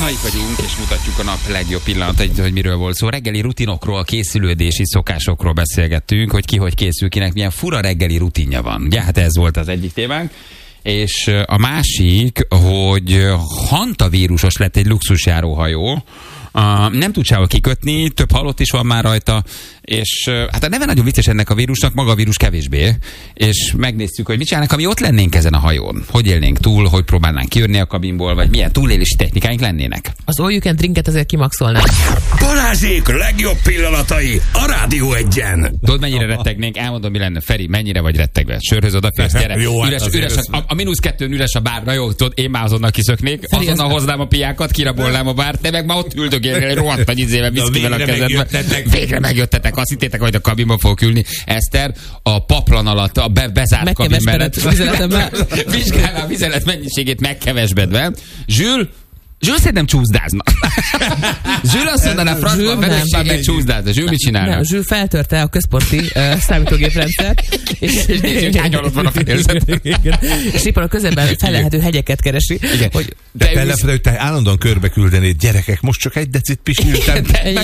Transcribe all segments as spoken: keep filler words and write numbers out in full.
Itt vagyunk, és mutatjuk a nap legjobb pillanatait, hogy miről volt szó. Reggeli rutinokról, készülődési szokásokról beszélgettünk, hogy ki hogy készül, kinek milyen fura reggeli rutinja van. Ugye, hát ez volt az egyik témánk. És a másik, hogy hantavírusos lett egy luxusjáróhajó. Uh, nem tud sehol kikötni, több halott is van már rajta, és uh, hát a neve nagyon vicces ennek a vírusnak, maga a vírus kevésbé, és megnéztük, hogy mit csinálnak, ami ott lennénk ezen a hajón. Hogy élnénk túl, hogy próbálnánk kijönni a kabinból, vagy milyen túlélési technikáink lennének. Az all you can drinket azért kimaxolnánk. Balázsék legjobb pillanatai a Rádió Egyen. Tudod, mennyire rettegnénk? Elmondom, mi lenne. Feri, mennyire vagy rettegve? Sörhöz odaférsz, gyere. Jó, hát üres, üres, a, a mínusz kettőn üres a bár, na jó, tudod, én már azonnal kiszöknék, Feri, azonnal hoznám a piákat, kirabolnám a bárt, te meg már ott üldögél, egy rohadt nagy izével, viszkivel a kezedbe. Végre megjöttetek, azt hittétek, hogy a kabinba fogok ülni. Eszter, a paplan alatt, a be, bezárt kabin mellett vizsgálná a vizelet mennyiségét megkevesbedve. Zsül, Zsül szerintem csúszdázna. Zsül azt mondaná, francban vezetségét csúszdázna. Zsül mit csinálna? Nem, Zsül feltörte a központi uh, számítógéprendszert, és, és nézd, hogy hány alatt van a fedélzet. És éppen a közelben felelhető hegyeket keresi. Hogy de fellefelé, hogy te állandóan körbe küldenéd, gyerekek, most csak egy decit pisiltem.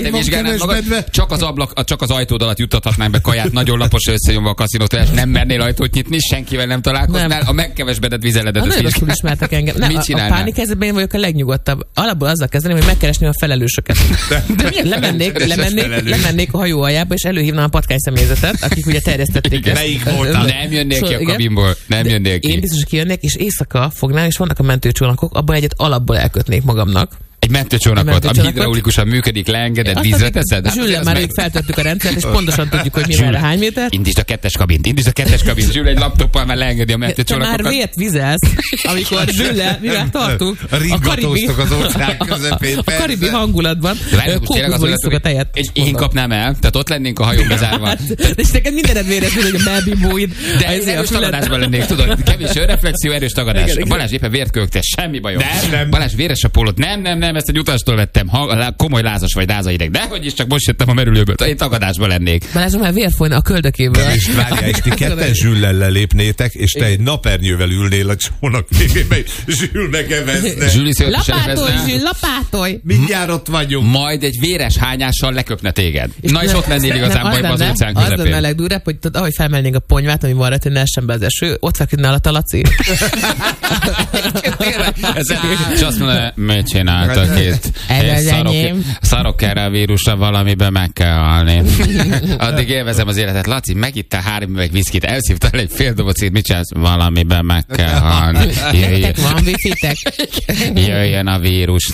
Csak az ablak, csak az ajtód alatt juttathatnánk be kaját, nagyon lapos összenyomva a kaszinót, nem mernél ajtót nyitni, senkivel nem találkoznál, a megkevesbedett vizeledet. Nagyon rosszul ismertek engem. Nem, mit a, a pánikhelyzetben én vagyok a legnyugodtabb. Alapból azzal kezdeném, hogy megkeresném a felelősöket. lemennék, lemennék, lemennék a hajó aljába, és előhívnám a patkány személyzetet, akik ugye terjesztették ezt. Melyik voltam? Nem jönnék ki a kabinból. Nem jönnék ki. Én biztos, hogy kijönnék, és éjszaka fognám, és vannak a mentőcsónakok, abban egyet alapból elkötnék magamnak. Egy mentőcsónakot, ami hidraulikusan működik, leengedett, vízre teszed? Zsülle, már ők feltörtük a rendszert, és pontosan tudjuk, hogy mi merre hány méter. Indítsd a kettes kabint, indítsd a kettes kabint. Zsülle egy laptoppal már leengedi a mentőcsónakokat. Te már vért vizelsz, amikor Zsülle, mivel tartunk, a karibi, az óceán közepén. A karibi hangulatban kókuszból iszok a tejet. És én kapnám el, tehát ott lennénk a hajón bezárva. És neked mindened véres, hogy a melbimbóid. De erős tagadásban lennék, tudod, kevés önreflexió, erős tagadás. Balázs éppen vért kögte, semmi bajom. Balázs véres a pólót, nem, nem, nem, ezt egy utastól vettem, ha, komoly lázas vagy rázaideg, de hogy is csak most jöttem a merülőből, én tagadásban lennék. Balázs, már vér folyna a köldökéből. És várjál, és ti ketten Zsüllel lelépnétek, és te egy napernyővel ülnél a csónak végében, Zsül megevezne. Lapátolj, Zsül, lapátolj! Mindjárt ott vagyunk. Majd egy véres hányással leköpne téged. És na és ott lennél igazán bajban az óceán közepén. Az lenne a legdurább, hogy tudod, ahogy felmennénk a ponyvát, ami van rajta, hogy ne essen be az eső, ott feküdne alatt a Laci. És azt mondja, mit csináltak itt? Szarok, szarok erre a vírusra, valamiben meg kell halni. Addig élvezem az életet. Laci, megittál három üveg viszkit, elszívtál egy fél dobocit, mit csinálsz? Valamiben meg kell halni. Nektek van wifi-tek? Jöjjön a vírus.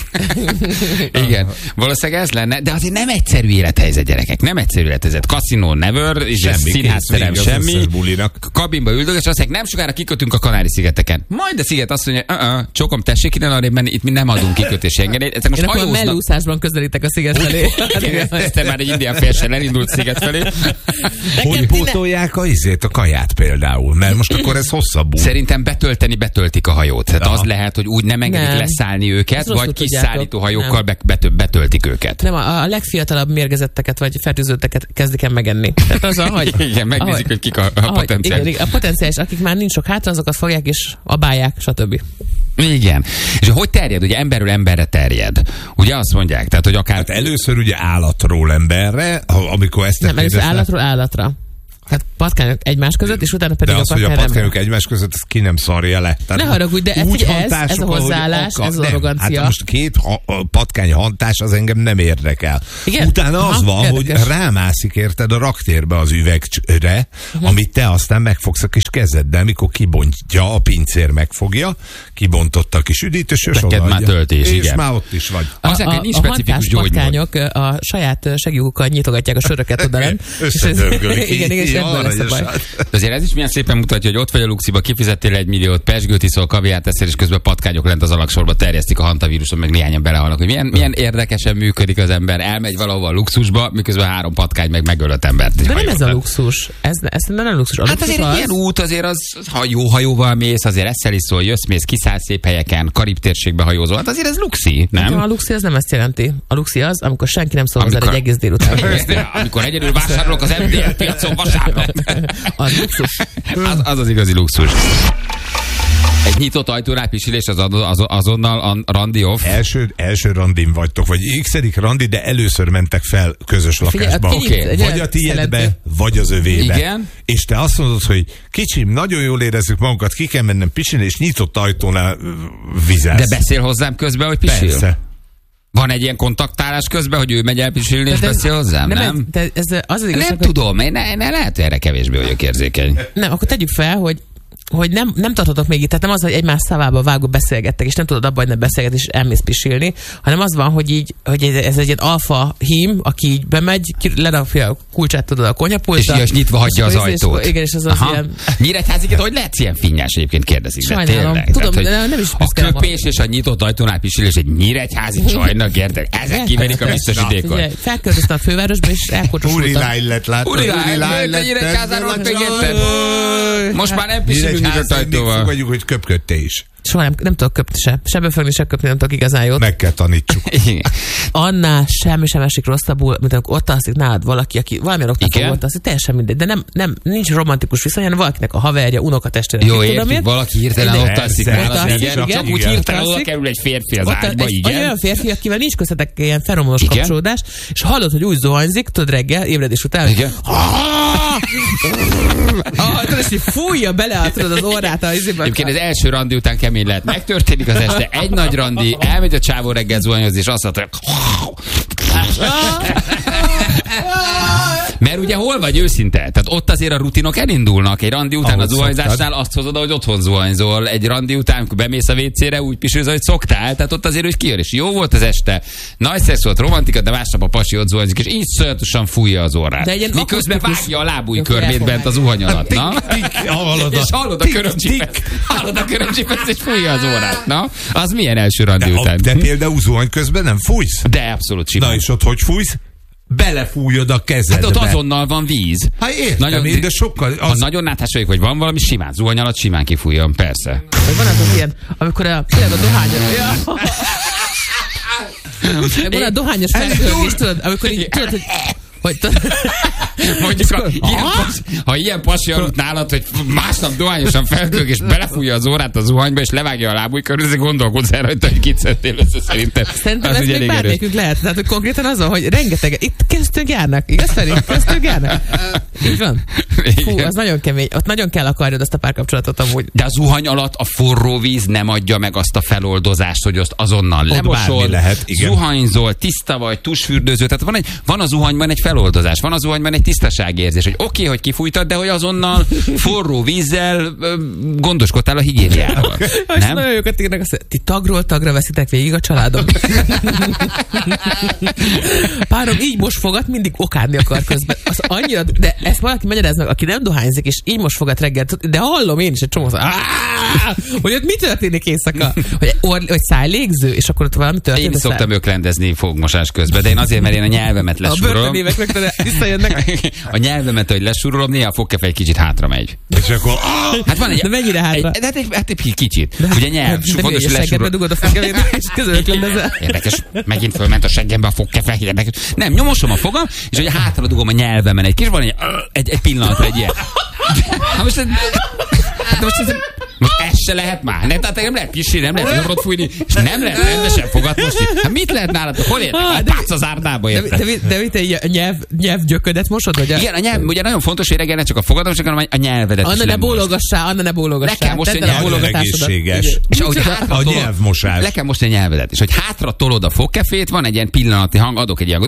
Igen, valószínűleg ez lenne, de azért nem egyszerű élethelyzet, gyerekek. Nem egyszerű élethelyzet. Kaszinó never, és színházterem semmi. Kabinba üldög, és azt mondják, nem sokára kikötünk a Kanári-szigeteken. Majd a sziget azt mondja, uh-uh, csokom, tessék innen arrébb menni, itt mi nem adunk kikötési engedélyt. Ezek most hajóznak. Én akkor mellúszásban közelítek a sziget felé. Ezt már egy indián félsen elindult sziget felé. Hogy pótolják a izét, a kaját például? Mert most akkor ez hosszabbul. Szerintem betölteni betöltik a hajót. Tehát az lehet, hogy úgy nem engedik nem. leszállni őket, vagy kis szállítóhajókkal betö- betöltik őket. Nem, a, a legfiatalabb mérgezetteket, vagy fertőzötteket kezdik el megenni. Tehát az, ahogy, igen, megnézik, ahogy, hogy kik a, a potenciális. Igen, a potenciális, akik már nincs sok hátra, azokat fogják és abálják, stb. Igen. És hogy terjed? Ugye emberről emberre terjed. Ugye azt mondják, tehát hogy akár... Hát először ugye állatról emberre, amikor ezt... Nem, először állatról állatra. Hát patkányok egymás között, és utána pedig de az, a patkányok... hogy a patkányok egymás között, ezt ki nem szarja le. Tehát ne haragudj, de ez, ez, ez a hozzáállás, ez az arrogancia. Hát most két ha, patkány hantás, az engem nem érdekel. Igen? Utána az Aha, van, érdekes. hogy rámászik érted a raktérbe az üvegre, uh-huh. amit te aztán megfogsz a kis kezeddel, mikor kibontja, a pincér megfogja, kibontotta a kis üdítős, és odaadja. Már töltés, és igen. már ott is vagy. A, a, a, a hantás patkányok a saját segjukkal nyitogatják a söröket oda lent. Összedörgölik. Igen, igen, és ebből lesz a baj. De azért ez is milyen szépen mutatja, hogy ott vagy a Luxiba, kifizettél egy milliót, pesgőt iszol, kaviárt eszel, és közben patkányok lent az alagsorba terjesztik a hantavíruson, meg néhányan belehalnak. Hogy milyen, milyen érdekesen működik az ember. Elmegy valahova a luxusba, miközben három patkány meg megöl öt embert. De nem ez a luxus. Ez, ez nem luxus. A hát luxus azért az... ilyen út, azért az, ha jó hajóval mész, azért eszel iszol, jössz, mész, kiszállsz szép helyeken, Karib térségbe hajózol. Hát azért ez luxi, nem? A luxi az nem ezt jelenti. A luxi az, amikor senki nem szól amikor... egy egész délután. Amikor egyedül vásárolok az em dé el piacon vasárnap. Az luxus. Az, az az igazi luxus. Egy nyitott ajtónál pisilés az, az, azonnal a randi off. Első, első randin vagytok, vagy x-edik randi, de először mentek fel közös lakásba. Okay. Vagy a tiédbe, vagy az övébe. Igen. És te azt mondod, hogy kicsim, nagyon jól érezzük magunkat, ki kell mennem pisilni, és nyitott ajtónál vizelsz. De beszél hozzám közben, hogy pisil? Persze. Van egy ilyen kontaktálás közben, hogy ő megy el pisilni, és beszél hozzám, nem? nem? Ez, ez az az igazság, nem hogy... tudom, én, ne, ne, lehet, hogy erre kevésbé vagyok érzékeny. Nem, akkor tegyük fel, hogy hogy nem, nem tartotok még itt, tehát nem az, hogy egymás szavába vágó beszélgettek, és nem tudod abba, hogy nem beszélget, és elmész pisilni, hanem az van, hogy így, hogy ez egy ilyen alfa hím, aki így bemegy, ledapja a kulcsát, tudod, a konyhapultra. És így nyitva hagyja az ajtót. És, igen, és az az Aha. ilyen... Nyíregyháziként, hogy lehetsz ilyen finnyás egyébként, kérdezik. Sajnálom. Tényleg, Tudom, tehát, de nem is a köpés és a nyitott ajtónál pisilés egy nyíregyházi csajnak, érted? Ezek kiverik a biztosítékot. Figyelj, felköltöztem a fővárosba, és elkortosultam. Úri lájlet látod. Úri lájlet. Most már nem pisilünk nyitott ajtóval. Fogadjuk, hogy köpködte is. Soha nem, nem tudok köpni se. Se befogni, se köpni, nem tudok igazán jót. Meg kell tanítsuk. Annál semmi sem esik rosszabbul, mint amikor ott alszik nálad valaki, aki valamilyen oktató volt, alszik, teljesen mindegy. De nem, nem, nincs romantikus viszony, hanem valakinek a haverja, unokatestvére. Jó, értjük, valaki hirtelen ott alszik nálad, igen, csak úgy hirtelen oda kerül egy férfi az ágyba, igen. Olyan férfi, akivel nincs köztetek ilyen feromonos kapcsolódás, és hallod, hogy úgy zuhanyzik, tudod reggel, ébredés után, igen. Tudod, és fújja bele tudod, az orrát a izébe. Egyébként az első randi után kemény lehet. Megtörténik az este, egy nagy randi, elmegy a csávó reggel zuhanyozni, és azt mondta, mert ugye hol vagy őszinte? Tehát ott azért a rutinok elindulnak. Egy randi után ahogy a zuhanyzásnál azt hozod, hogy otthon zuhanyzol. Egy randi után, amikor bemész a vécére, úgy pisilsz, hogy szoktál. Tehát ott azért úgy kijön, és jó volt az este. Nagy szex volt, romantika, de másnap a pasi ott zuhanyzik, és így szörnyűen fújja az orrát. Miközben vágja a lábúj körmét bent az zuhany alatt. Na? És hallod a körömcsipet. Hallod a körömcsipet, és fújja az orrát. Na? Az milyen első randi de, után? De például zuhany közben nem fújsz? De abszolút simán. Na és ott hogy fújsz? Belefújod a kezedbe. Hát ott azonnal van víz. Hát értem nagyon, én, de sokkal... Az... Ha nagyon náthás vagyok, vagy van valami, simán zuhany alatt simán kifújjon, persze. Vagy van az ilyen, amikor a, tényleg a dohányos... Ja. Van a dohányos felkölgés, tudod, amikor így tudod, hogy... Hogy mondjuk, ha ilyen, pas, ha ilyen pasi aludt nálad, hogy másnap dohányosan felkölg, és belefújja az órát a zuhanyba, és levágja a lábujjkörül, ezzel gondolkodsz el rajta, hogy kit szedtél össze szerintem. Szerintem ez még bármelyikünk lehet. Tehát, hogy konkrétan az van, hogy rengeteg, itt köztünk járnak, igaz Feri? Köztünk járnak. Így van. Fú, az nagyon kemény. Ott nagyon kell akarjad azt a párkapcsolatot amúgy. De a zuhany alatt a forró víz nem adja meg azt a feloldozást, hogy azt azonnal lemosol, lehet, igen. zuhanyzol, tiszta vagy, tusfürdőző. Tehát van, egy, van a zuhanyban egy feloldozás, van a zuhanyban egy tisztaságérzés, hogy oké, okay, hogy kifújtad, de hogy azonnal forró vízzel ö, gondoskodtál a higiéniáról. Nem? Nagyon jókat írnak, azt ti tagról tagra veszitek végig a családom. Párom így most fogat, mindig okádni akar közben. Az annyira, de ezt valaki magyaráz meg, aki nem dohányzik, és így most fogat reggel, de hallom én is egy csomó, hogy ott mi történik éjszaka? Hogy, or, hogy szájlégző, és akkor ott valami történik. Én szoktam öklendezni fogmosás közben, de én azért, mert én a nyelvemet lesúrolom. A nyelvemet, hogy lesúrolom, néha a fogkefe egy kicsit hátra megy. És akkor... Hát van egy... De mennyire hátra? Egy, hát, egy, hát egy kicsit. De, ugye nyelv, de fontos, hogy lesúrolom. Dugod a fogkefét, és közölöklendezel. Érdekes, megint fölment a seggembe a fogkefe. Érdekes. Nem, nyomosom a fogam, és hogy hátra dugom a nyelvemen egy kis, van egy, egy, egy pillanatra egy ilyen. Hát most, hát most, ez, most ez se lehet már. Nem, tehát nem lehet pisilni, nem lehet orrot fújni, és nem lehet rendesen fogat mosni. Hát mit lehet nálatok? Hol értek? A pác az árdába értek. De, de, de mit egy nyelv, nyelvgyöködet mosod? Vagy a... Igen, a nyelv, ugye nagyon fontos, hogy reggel ne csak a fogadat, hanem a nyelvedet Anna ne bólogassá, Anna ne bólogassá. Le kell mosni a nyelvedet. És ahogy hátra a nyelvmosás. Le kell mosni a nyelvedet. És hogy hátra tolod a fogkefét, van egy ilyen pillanati hang, adok egy ilyen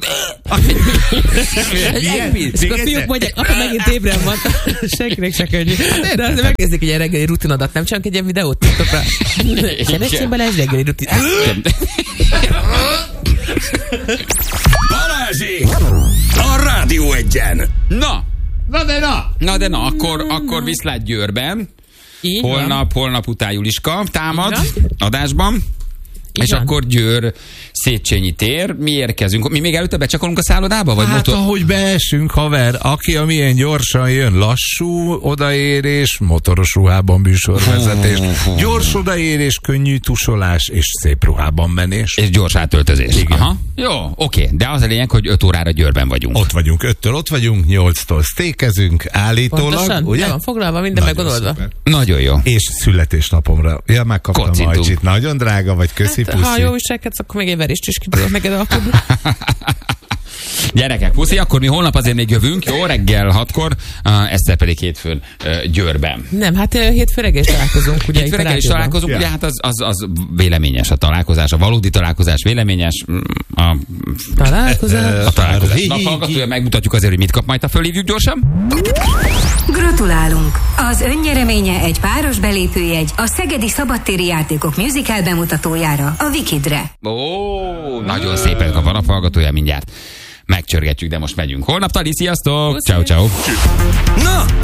és akkor a fiúk mondják, apa megint ébren van. Senkinek se könnyű. De azért megkezdik egy ilyen reggeli rutinodat, nem csak egy ilyen videót TikTokra. Sebesszen bele ez reggeli rutin. Balázsi! A Rádió Egyen! Na! Na de na! Na de na, akkor, akkor viszlát Győrben. Holnap, holnap után Juliska támad adásban. És van. akkor Győr, Széchenyi tér, mi érkezünk. Mi még előtte becsakolunk a szállodába? Vagy Hát motor... ahogy beesünk, haver, aki amilyen gyorsan jön, lassú odaérés, motoros ruhában műsorvezetés, gyors odaérés, könnyű tusolás és szép ruhában menés. És gyors átöltözés. Igen. Aha. Jó, oké, de az a lényeg, hogy öt órára Győrben vagyunk. Ott vagyunk, öttől ott vagyunk, nyolctól sztékezünk, állítólag, Pontosan, ugye? le van foglalva, minden Nagyon megoldva. szuper. Nagyon jó. És születésnapomra. Ja, megkaptam Kocintunk. Ajcsit. Nagyon drága vagy, köszi, Hát, puszi. ha jó viselkedsz, akkor még egy verést is ki tudok neked alkudni. Gyerekek, puszi, akkor mi holnap azért még jövünk, jó, reggel hatkor, uh, Eszter pedig hétfőn uh, Győrben. Nem, hát ö, hétfő reggel is találkozunk, ugye? Hétfő itt a reggel is rádióban. találkozunk, Ja. ugye hát az, az, az véleményes a találkozás, a valódi találkozás véleményes, mm, a, Találkozás. a találkozás Hi, hi, hi. naphallgatója, megmutatjuk azért, hogy mit kap, majd ha fölhívjuk gyorsan. Gratulálunk! Az önnyereménye egy páros belépőjegy a Szegedi Szabadtéri Játékok musical bemutatójára, a Wikidre. Ó, nagyon szépen a naphallgatója, mindjárt megcsörgetjük, de most megyünk. Holnap tali, sziasztok! Puszi. Ciao, ciao. Na,